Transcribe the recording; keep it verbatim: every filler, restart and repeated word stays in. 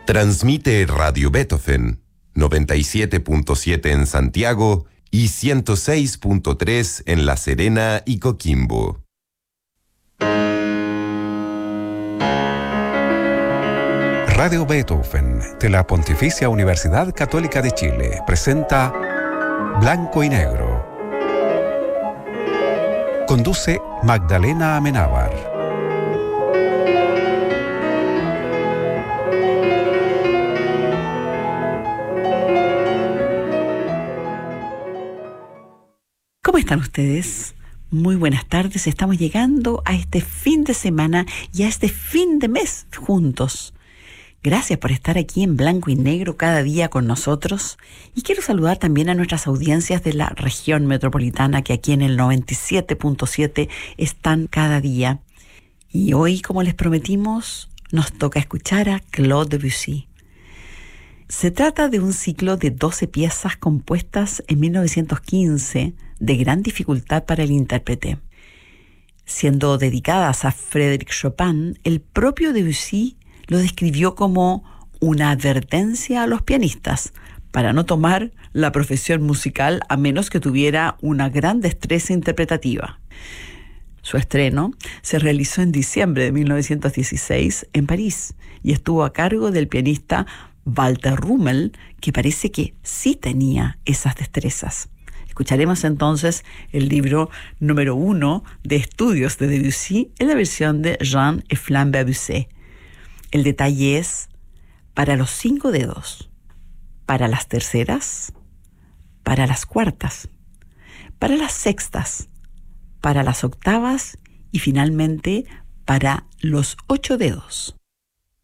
Transmite Radio Beethoven, noventa y siete punto siete en Santiago y ciento seis punto tres en La Serena y Coquimbo. Radio Beethoven, de la Pontificia Universidad Católica de Chile, presenta Blanco y Negro. Conduce Magdalena Amenábar. ¿Cómo están ustedes? Muy buenas tardes. Estamos llegando a este fin de semana y a este fin de mes juntos. Gracias por estar aquí en Blanco y Negro cada día con nosotros. Y quiero saludar también a nuestras audiencias de la región metropolitana que aquí en el noventa y siete punto siete están cada día. Y hoy, como les prometimos, nos toca escuchar a Claude Debussy. Se trata de un ciclo de doce piezas compuestas en mil novecientos quince de gran dificultad para el intérprete. Siendo dedicadas a Frédéric Chopin, el propio Debussy lo describió como una advertencia a los pianistas para no tomar la profesión musical a menos que tuviera una gran destreza interpretativa. Su estreno se realizó en diciembre de mil novecientos dieciséis en París y estuvo a cargo del pianista Walter Rummel, que parece que sí tenía esas destrezas. Escucharemos entonces el libro número uno de estudios de Debussy en la versión de Jean Eflambert Busset. El detalle es para los cinco dedos, para las terceras, para las cuartas, para las sextas, para las octavas y finalmente para los ocho dedos.